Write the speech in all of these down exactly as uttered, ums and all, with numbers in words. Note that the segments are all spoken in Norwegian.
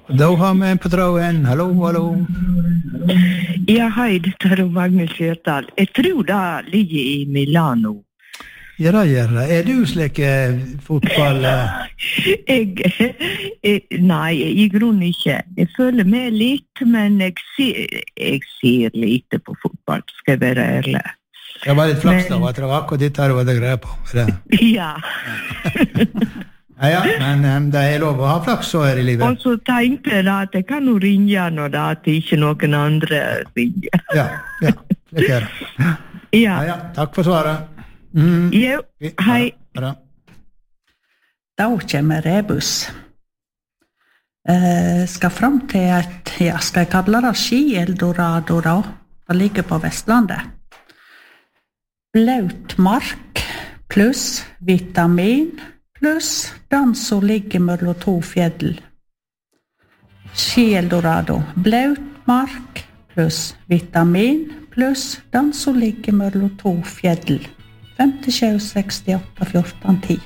Da har vi en på tråden. Hallo, hallo. Ja, hei, dette er Magnus Skjørtal. Jeg tror det ligger i Milano. Ja, det gjør det. Er du slik fotball? Jeg, jeg, nei, i grunnen ikke. Jeg føler med litt, men jeg ser, jeg ser lite på fotball, skal jeg være ærlig. Det var litt flaks da, at det var akkurat ditt her du hadde greie på. Det. Ja. Ja, ja, men um, det er lov å ha flaks så her i livet. Og så tenkte jeg da at jeg kan jo ringe når det at ikke noen andre ringer. Ja, ja, det er det. Ja. Ja, ja, takk for svaret. Mm. Jo, hei. Bra. Da kommer rebus. Eh, skal fram til et, ja, skal jeg kalle det ski-eldorado da? Det ligger på Vestlandet. Blaut mark pluss vitamin pluss den som ligger mellom to fjell. Ski-eldorado. Blaut mark pluss vitamin pluss den som ligger mellom to fjell. femtisju sekstiåtte fjorten ti.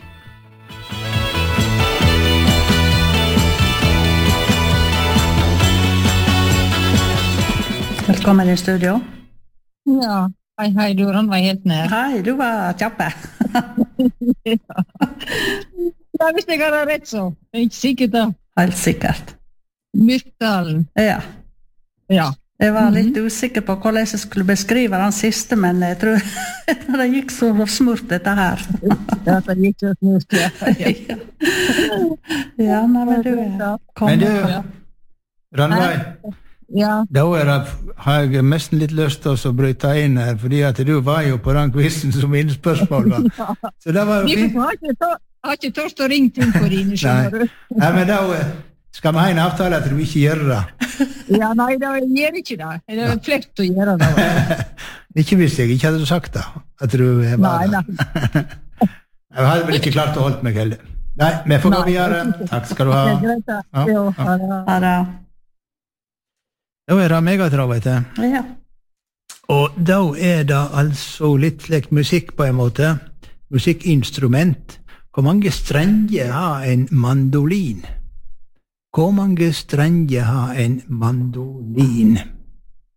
Velkommen i studio. Ja, hei, hei, du han var helt nær. Hei, du var kjappe. Ja. Ja, hvis jeg har rett så. Jeg er ikke sikkert da. Helt sikkert. Myrkdalen. Ja. Ja. Jeg var litt usikker på hvordan jeg skulle beskrive den siste, men jeg tror det gikk så smurt dette her. Ja, det gikk så smurt, ja. Ja, ja nei, men du kom. Men du, Rannveig, Ja. da er det, har jeg nesten litt lyst til å bryte inn her, fordi at du var jo på den quizen som innspørsmål var. Så det var jo fint. Jeg har ikke, tør, har ikke tørst å ringe til på dine, skjønner du. Nei, men da skal vi ha en avtale at du ikke gjør det. Ja, nei, da gjør ikke det. Det er flekt å gjøre det. Ikke hvis jeg ikke hadde sagt det, at du var Nei, det. nei. Jeg hadde vel ikke klart å holde meg heller. Nei, vi får gå Nei, videre. Takk skal du ha. Det er greit, da. Ja, Jo, ja. ha det. Ja, da. Da er det megatrav, vet du. Ja. Og da er det altså litt slik musikk på en måte. Musikkinstrument. Hvor mange strenger har en mandolin? Hvor mange strenger har en mandolin?